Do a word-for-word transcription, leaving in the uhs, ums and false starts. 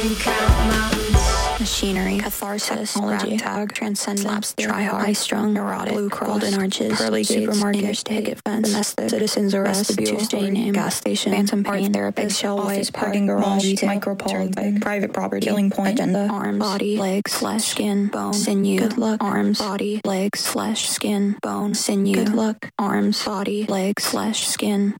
Machinery, catharsis, technology, tag, transcendence, try hard, high strung, neurotic, blue cross, golden arches, pearly gates, supermarket, picket fence, domestic, citizens arrest, Tuesday name, gas station, phantom pain, therapist, shell office, parking garage, micropole, private property, killing point, agenda, arms, body, legs, flesh, skin, bone, sinew, good luck, arms, body, legs, flesh, skin, bone, sinew, good luck, arms, body, legs, flesh, skin,